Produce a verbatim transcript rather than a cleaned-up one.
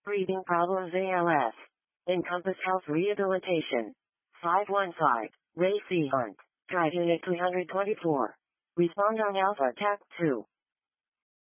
Breathing problems A L S. Encompass Health Rehabilitation. five one five. Ray C. Hunt. Drive Unit three hundred twenty-four. Respond on Alpha T A C two.